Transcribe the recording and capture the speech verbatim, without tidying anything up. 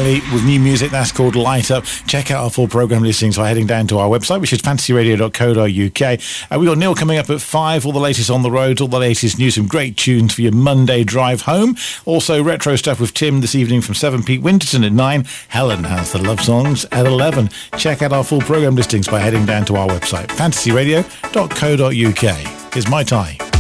Riley with new music that's called Light Up. Check out our full programme listings by heading down to our website, which is fantasy radio dot co dot uk. Uh, we've got Neil coming up at five, all the latest on the road, all the latest news, some great tunes for your Monday drive home. Also retro stuff with Tim this evening from seven. Pete Winterton at nine. Helen has the love songs at eleven. Check out our full programme listings by heading down to our website, fantasy radio dot co dot uk. Here's My Tai.